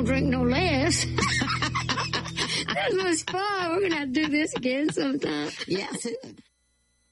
won't drink no less. That was fun. We're going to have to do this again sometime. Yes.